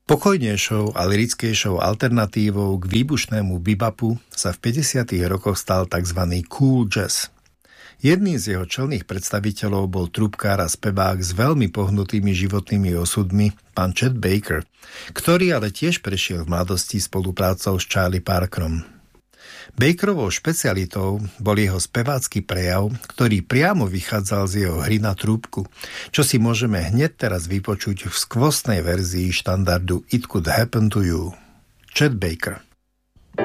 Pokojnejšou a lirickejšou alternatívou k výbušnému bebopu sa v 50. rokoch stal tzv. Cool jazz. Jedným z jeho čelných predstaviteľov bol trúbkár a spevák s veľmi pohnutými životnými osudmi, pán Chet Baker, ktorý ale tiež prešiel v mladosti spoluprácou s Charlie Parkerom. Bakerovou špecialitou bol jeho spevácky prejav, ktorý priamo vychádzal z jeho hry na trúbku, čo si môžeme hneď teraz vypočuť v skvostnej verzii štandardu It Could Happen to You. Chet Baker.